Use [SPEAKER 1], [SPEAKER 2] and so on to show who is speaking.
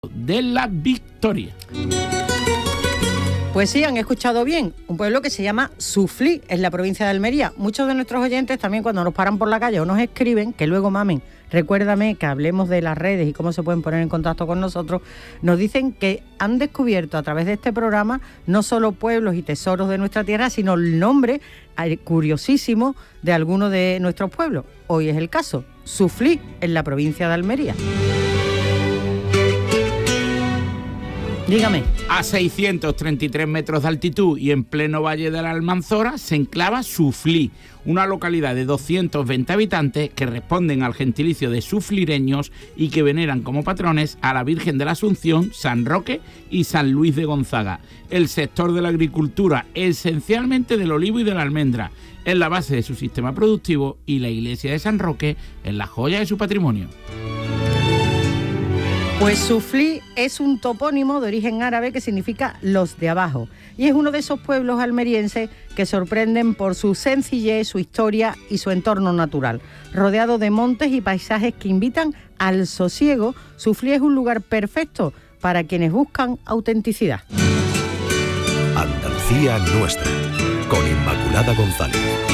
[SPEAKER 1] de la Victoria.
[SPEAKER 2] Pues sí, han escuchado bien, un pueblo que se llama Suflí, en la provincia de Almería. Muchos de nuestros oyentes también cuando nos paran por la calle o nos escriben, que luego mamen, recuérdame que hablemos de las redes y cómo se pueden poner en contacto con nosotros, nos dicen que han descubierto a través de este programa no solo pueblos y tesoros de nuestra tierra, sino el nombre curiosísimo de algunos de nuestros pueblos. Hoy es el caso, Suflí, en la provincia de Almería. Dígame.
[SPEAKER 1] A 633 metros de altitud y en pleno valle de la Almanzora se enclava Suflí, una localidad de 220 habitantes que responden al gentilicio de suflireños y que veneran como patrones a la Virgen de la Asunción, San Roque y San Luis de Gonzaga. El sector de la agricultura, esencialmente del olivo y de la almendra, es la base de su sistema productivo y la iglesia de San Roque es la joya de su patrimonio.
[SPEAKER 2] Pues Suflí es un topónimo de origen árabe que significa los de abajo y es uno de esos pueblos almerienses que sorprenden por su sencillez, su historia y su entorno natural. Rodeado de montes y paisajes que invitan al sosiego, Suflí es un lugar perfecto para quienes buscan autenticidad.
[SPEAKER 3] Andalucía nuestra, con Inmaculada González.